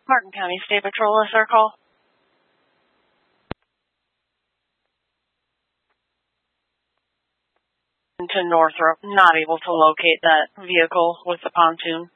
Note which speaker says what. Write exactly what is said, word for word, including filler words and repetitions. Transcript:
Speaker 1: Martin County State Patrol, is our call? To Northrop, not able to locate that vehicle with the pontoon.